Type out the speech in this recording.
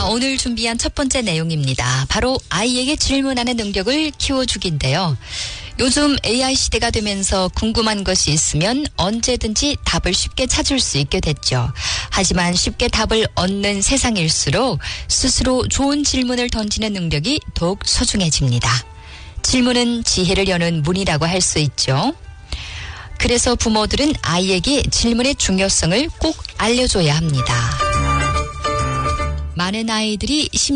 오늘 준비한 첫 번째 내용입니다. 바로 아이에게 질문하는 능력을 키워주기인데요. 요즘 AI 시대가 되면서 궁금한 것이 있으면 언제든지 답을 쉽게 찾을 수 있게 됐죠. 하지만 쉽게 답을 얻는 세상일수록 스스로 좋은 질문을 던지는 능력이 더욱 소중해집니다. 질문은 지혜를 여는 문이라고 할 수 있죠. 그래서 부모들은 아이에게 질문의 중요성을 꼭 알려줘야 합니다. 많은 아이들이